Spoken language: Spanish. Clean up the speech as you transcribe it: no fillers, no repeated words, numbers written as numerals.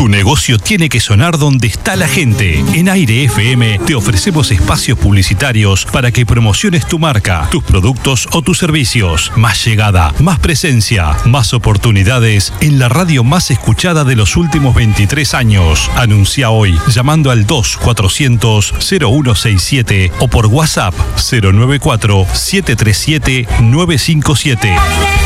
Tu negocio tiene que sonar donde está la gente. En Aire FM te ofrecemos espacios publicitarios para que promociones tu marca, tus productos o tus servicios. Más llegada, más presencia, más oportunidades en la radio más escuchada de los últimos 23 años. Anuncia hoy llamando al 2400-0167 o por WhatsApp 094-737-957.